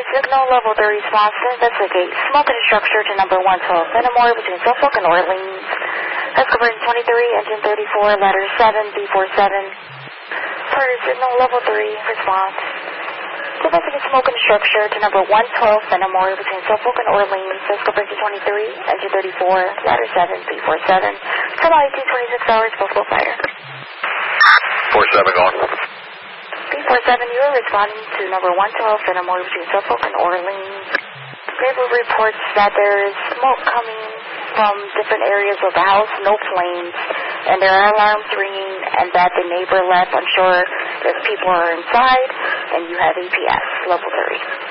Signal Level 3 response to investigate smoke in a structure to number 112 Fenimore between Suffolk and Orleans. Escort 23, engine 34, ladder 7, B47. Target Signal Level 3 response to investigate smoke in a structure to number 112 Fenimore between Suffolk and Orleans. Escort 23, engine 34, ladder 7, B47. Come on, 26 hours, possible fire. 47 going. B47, you are responding to number 112 Fenimore between Suffolk and Orleans. Naval reports that there is smoke coming from different areas of the house, no flames, and there are alarms ringing, and that the neighbor left unsure if people are inside, and you have APS, level 3.